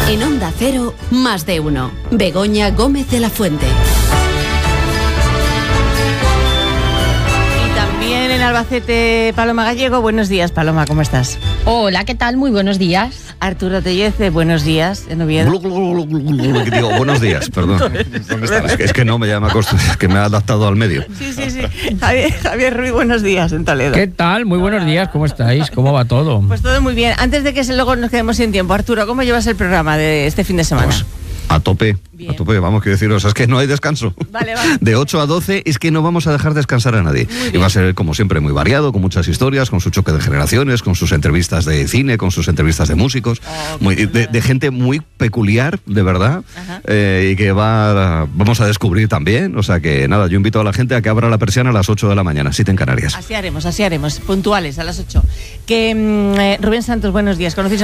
En Onda Cero, Más de Uno. Begoña Gómez de la Fuente. Y también en Albacete, Paloma Gallego. Buenos días, Paloma, ¿cómo estás? Hola, ¿qué tal? Muy buenos días. Arturo Tellez, buenos días, en Oviedo. Digo, buenos días, perdón. Es que no me llama es que me ha adaptado al medio. Sí. Javier Ruiz, buenos días, en Toledo. ¿Qué tal? Muy buenos días, ¿cómo estáis? ¿Cómo va todo? Pues todo muy bien. Antes de que luego nos quedemos sin tiempo, Arturo, ¿cómo llevas el programa de este fin de semana? Pues, a tope, vamos, quiero deciros, es que no hay descanso. Vale. De 8 a 12 es que no vamos a dejar descansar a nadie. Y va a ser, como siempre, muy variado, con muchas historias, con su choque de generaciones, con sus entrevistas de cine, con sus entrevistas de músicos, de gente muy peculiar, de verdad, y que vamos a descubrir también. O sea que nada, yo invito a la gente a que abra la persiana a las 8 de la mañana, 7 en Canarias. Así haremos, puntuales, a las 8. Rubén Santos, buenos días. ¿Conocéis